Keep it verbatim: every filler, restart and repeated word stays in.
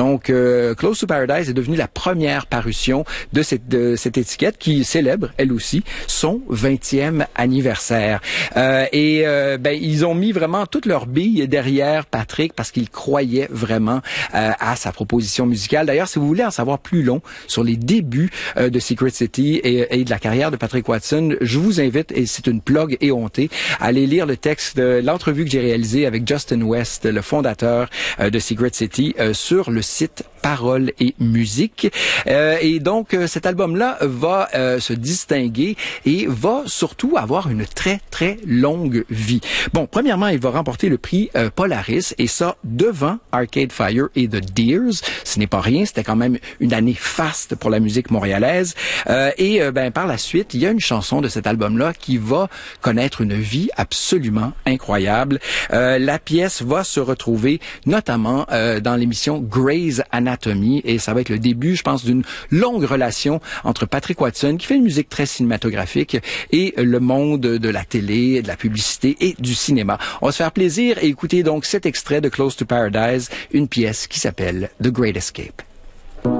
Donc, euh, Close to Paradise est devenue la première parution de cette, de cette étiquette qui célèbre, elle aussi, son vingtième anniversaire. Euh, et euh, ben, ils ont mis vraiment toutes leurs billes derrière Patrick parce qu'ils croyaient vraiment euh, à sa proposition musicale. D'ailleurs, si vous voulez en savoir plus long sur les débuts euh, de Secret City et, et de la carrière de Patrick Watson, je vous invite, et c'est une plug éhontée, à aller lire le texte de l'entrevue que j'ai réalisée avec Justin West, le fondateur euh, de Secret City, euh, sur le site Paroles et musique. Euh, et donc, euh, cet album-là va euh, se distinguer et va surtout avoir une très, très longue vie. Bon, premièrement, il va remporter le prix euh, Polaris, et ça devant Arcade Fire et The Deers. Ce n'est pas rien, c'était quand même une année faste pour la musique montréalaise. Euh, et euh, ben par la suite, il y a une chanson de cet album-là qui va connaître une vie absolument incroyable. Euh, la pièce va se retrouver notamment euh, dans l'émission Grey's Anatomy, et ça va être le début, je pense, d'une longue relation entre Patrick Watson, qui fait une musique très cinématographique, et le monde de la télé, de la publicité et du cinéma. On va se faire plaisir et écouter donc cet extrait de Close to Paradise, une pièce qui s'appelle The Great Escape.